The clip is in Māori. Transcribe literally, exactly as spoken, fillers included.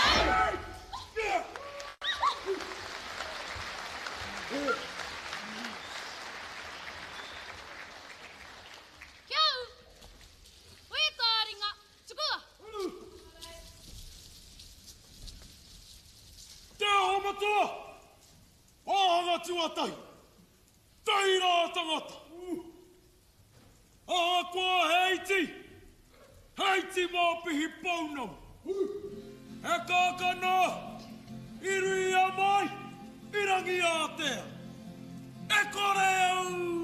Tuatai, taira tangata. Akua heiti, heiti mō pihi paunam. E kākana, iri a mai, irangi a tea. E kore au.